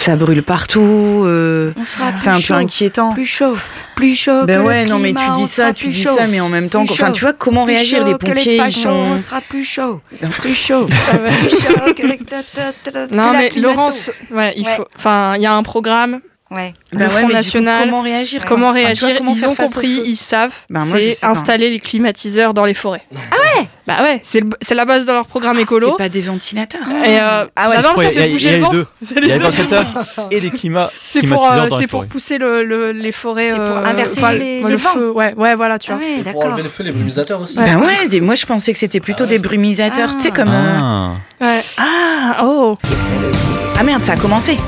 Ça brûle partout. C'est un peu inquiétant. Plus chaud. Ben ouais, non, mais tu dis ça, mais en même temps, enfin, tu vois comment réagir les pompiers, ils sont. On sera plus chaud. Plus chaud. Plus chaud que les. Non, mais Laurence, ouais, il faut. Enfin, il y a un programme. Ouais. Le Front National. Comment réagir Ils ont compris, ils savent. C'est installer les climatiseurs dans les forêts. Ah ouais. Bah ouais, c'est la base de leur programme écolo. C'est pas des ventilateurs. Et non, ça fait bouger le vent. Il y a les ventilateurs et les climatiseurs dans les pour pousser les forêts. C'est pour inverser le vent. feu. Ouais, voilà, tu vois. Ouais, pour enlever le feu, les brumisateurs aussi. Ben ouais, moi je pensais que c'était plutôt des brumisateurs, tu sais, comme. Ouais. Ah merde, ça a commencé.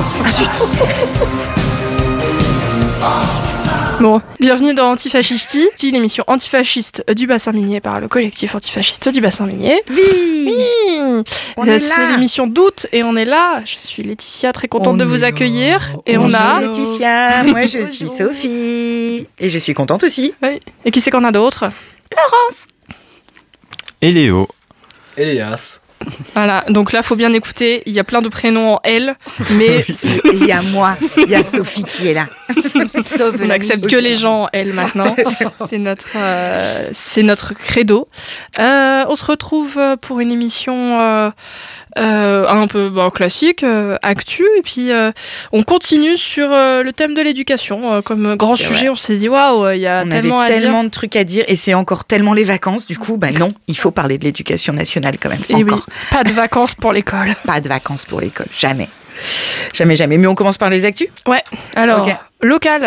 Bon, bienvenue dans Antifascisti, l'émission antifasciste du bassin minier par le collectif antifasciste du bassin minier. Oui. C'est l'émission d'août et on est là. Je suis Laetitia, très contente de vous accueillir. Et on a Laetitia, moi je suis Sophie. Et je suis contente aussi. Oui. Et qui c'est qu'on a d'autres? Laurence. Et Léo. Elias. Voilà, donc là, faut bien écouter. Il y a plein de prénoms en L, mais il y a moi, il y a Sophie qui est là. On n'accepte que les gens en L maintenant. C'est notre credo. On se retrouve pour une émission un peu classique, actu, et puis on continue sur le thème de l'éducation comme grand sujet. On s'est dit waouh, il y a tellement à dire. On avait tellement de trucs à dire et c'est encore tellement les vacances. Du coup, non, il faut parler de l'éducation nationale quand même. Et encore. Oui, pas de vacances pour l'école. Pas de vacances pour l'école, jamais. Jamais. Mais on commence par les actus. Ouais. Alors, local.